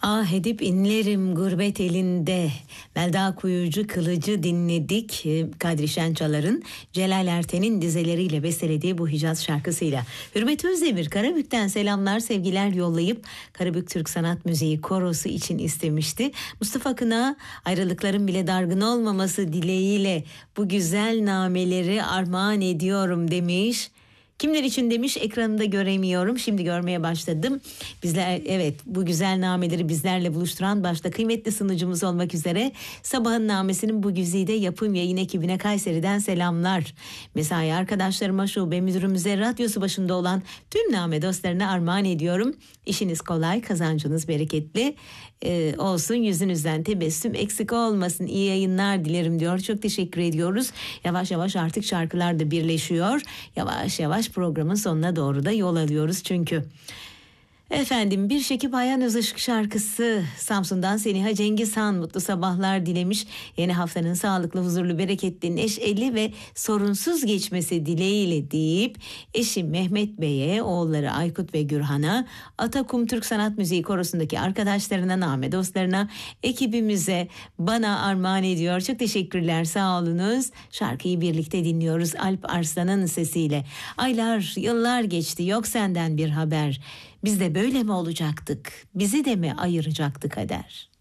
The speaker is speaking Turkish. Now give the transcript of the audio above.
Ah edip inlerim gurbet elinde. Melda Kuyucu Kılıcı dinledik. Kadri Şençalar'ın Celal Erten'in dizeleriyle bestelediği bu Hicaz şarkısıyla. Hürmet Özdemir Karabük'ten selamlar sevgiler yollayıp Karabük Türk Sanat Müziği Korosu için istemişti. Mustafa Akın'a ayrılıkların bile dargın olmaması dileğiyle bu güzel nameleri armağan ediyorum demiş. Kimler için demiş, ekranında göremiyorum, şimdi görmeye başladım. Bizler, evet, bu güzel nameleri bizlerle buluşturan başta kıymetli sunucumuz olmak üzere Sabahın Namesi'nin bu güzide yapım yayın ekibine Kayseri'den selamlar. Mesai arkadaşlarıma, şube müdürümüze, radyosu başında olan tüm name dostlarına armağan ediyorum. İşiniz kolay, kazancınız bereketli olsun, yüzünüzden tebessüm eksik olmasın, iyi yayınlar dilerim diyor. Çok teşekkür ediyoruz. Yavaş yavaş artık şarkılar da birleşiyor. Yavaş yavaş programın sonuna doğru da yol alıyoruz çünkü. Efendim, bir Şekip Ayhan Özışık şarkısı Samsun'dan Seniha Cengizhan mutlu sabahlar dilemiş. Yeni haftanın sağlıklı, huzurlu, bereketli, neşeli ve sorunsuz geçmesi dileğiyle deyip eşi Mehmet Bey'e, oğulları Aykut ve Gürhan'a, Atakum Türk Sanat Müziği Korosu'ndaki arkadaşlarına, name dostlarına, ekibimize, bana armağan ediyor. Çok teşekkürler, sağ olunuz. Şarkıyı birlikte dinliyoruz Alp Arslan'ın sesiyle. Aylar, yıllar geçti, yok senden bir haber. Biz de böyle mi olacaktık? Bizi de mi ayıracaktı kader?